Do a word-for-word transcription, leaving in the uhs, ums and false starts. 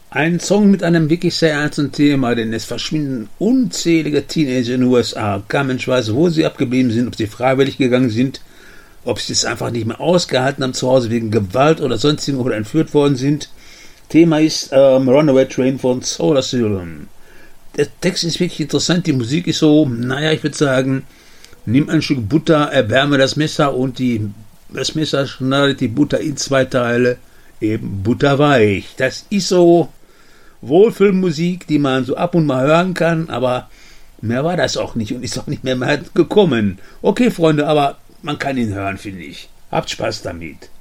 Ein Song mit einem wirklich sehr ernsten Thema, denn es verschwinden unzählige Teenager in den U S A. Kein Mensch weiß, wo sie abgeblieben sind, ob sie freiwillig gegangen sind, ob sie es einfach nicht mehr ausgehalten haben zu Hause wegen Gewalt oder sonstigen oder entführt worden sind. Thema ist ähm, Runaway Train von Soul Asylum. Der Text ist wirklich interessant, die Musik ist so, naja, ich würde sagen, nimm ein Stück Butter, erwärme das Messer und die, das Messer schneidet die Butter in zwei Teile, eben butterweich. Das ist so Wohlfühlmusik, die man so ab und mal hören kann, aber mehr war das auch nicht und ist auch nicht mehr, mehr gekommen. Okay, Freunde, aber man kann ihn hören, finde ich. Habt Spaß damit.